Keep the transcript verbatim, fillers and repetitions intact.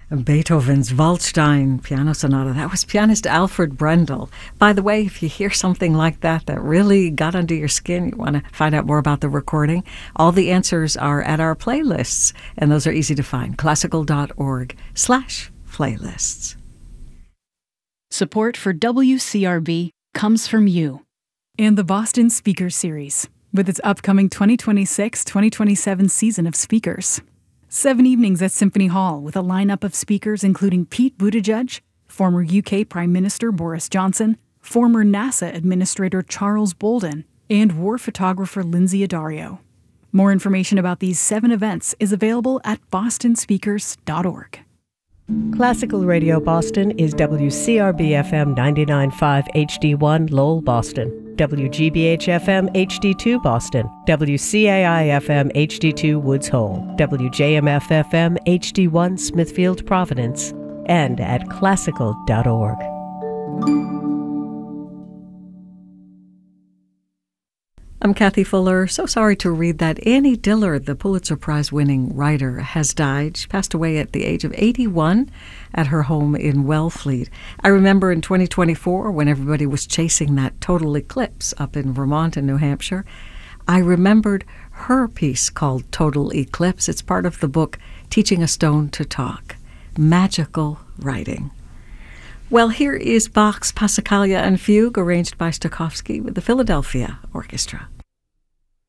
Beethoven's Waldstein Piano Sonata. That was pianist Alfred Brendel. By the way, if you hear something like that that really got under your skin, you want to find out more about the recording, all the answers are at our playlists, and those are easy to find. classical.org slash playlists. Support for W C R B comes from you and the Boston Speakers Series, with its upcoming twenty twenty-six twenty twenty-seven season of speakers. Seven evenings at Symphony Hall with a lineup of speakers including Pete Buttigieg, former U K Prime Minister Boris Johnson, former NASA Administrator Charles Bolden, and war photographer Lindsay Addario. More information about these seven events is available at boston speakers dot org. Classical Radio Boston is W C R B F M ninety-nine point five H D one Lowell, Boston, W G B H F M H D two Boston, W C A I F M H D two Woods Hole, W J M F F M H D one Smithfield, Providence, and at classical dot org. I'm Kathy Fuller. So sorry to read that Annie Dillard, the Pulitzer Prize-winning writer, has died. She passed away at the age of eighty-one at her home in Wellfleet. I remember in twenty twenty-four, when everybody was chasing that total eclipse up in Vermont and New Hampshire, I remembered her piece called Total Eclipse. It's part of the book Teaching a Stone to Talk. Magical writing. Well, here is Bach's Passacaglia and Fugue, arranged by Stokowski with the Philadelphia Orchestra.